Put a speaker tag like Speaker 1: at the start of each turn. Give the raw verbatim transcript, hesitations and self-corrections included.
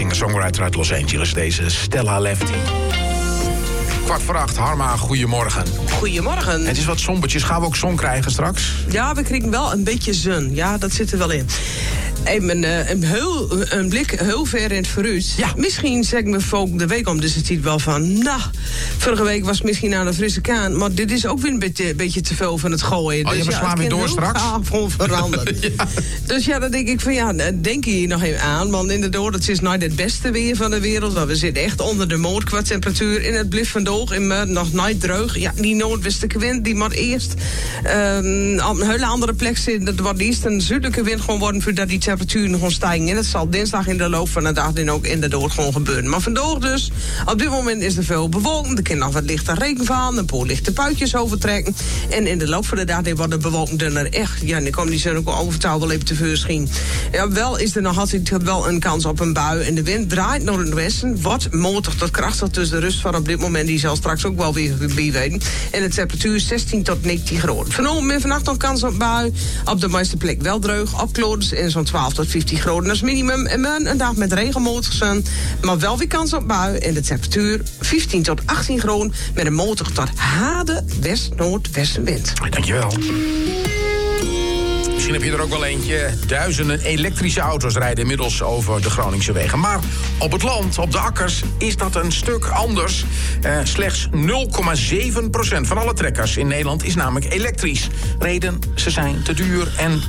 Speaker 1: singer-songwriter uit Los Angeles, deze Stella Lefty. Kwart voor acht, Harma, goedemorgen.
Speaker 2: Goedemorgen.
Speaker 1: Het is wat sombertjes. Gaan we ook zon krijgen straks?
Speaker 2: Ja, we krijgen wel een beetje zon. Ja, dat zit er wel in. Even uh, een, heel, een blik heel ver in het vooruit.
Speaker 1: Ja.
Speaker 2: Misschien zeggen we volgende week om, dus het ziet wel van... Nou, vorige week was het misschien aan de frisse kaan... maar dit is ook weer een beetje, beetje te veel van het gooien.
Speaker 1: Oh,
Speaker 2: dus
Speaker 1: ja, we
Speaker 2: ja,
Speaker 1: slaan weer door straks?
Speaker 2: Ja, gewoon veranderen. Ja. Dus ja, dan denk ik van ja, denk je hier nog even aan. Want inderdaad, het is nooit het beste weer van de wereld. Want we zitten echt onder de moord qua temperatuur. En het blijft vandaag in me nog nooit droog. Ja, die noordwestelijke wind, die moet eerst um, op een hele andere plek zitten. Dat wordt eerst een zuidelijke wind gewoon worden... voordat die temperatuur gewoon stijgen. En dat zal dinsdag in de loop van de dag dan ook inderdaad gewoon gebeuren. Maar vandaag dus, op dit moment is er veel bewolking. Er kan nog wat lichte regen vallen, een paar lichte puitjes overtrekken. En in de loop van de dag wordt de bewolking dunner echt. Ja, dan komt die zon ook wel overtuigd wel even te voorschijn. Ja, wel is er nog altijd wel een kans op een bui. En de wind draait naar het westen. Wat matig tot krachtig, dus de rust van op dit moment die zal straks ook wel weer bijweten. En de temperatuur zestien tot negentien graden. Vanavond en vannacht nog kans op bui. Op de meeste plek wel droog. Opkloders en zo'n twaalf tot vijftien graden als minimum. En een dag met regenmotig zon. Maar wel weer kans op bui. En de temperatuur vijftien tot achttien graden. Met een motor tot harde west-noordwestenwind.
Speaker 1: Dankjewel. Misschien heb je er ook wel eentje. Duizenden elektrische auto's rijden inmiddels over de Groningse wegen. Maar op het land, op de akkers, is dat een stuk anders. Uh, slechts nul komma zeven procent van alle trekkers in Nederland is namelijk elektrisch. Reden, ze zijn te duur en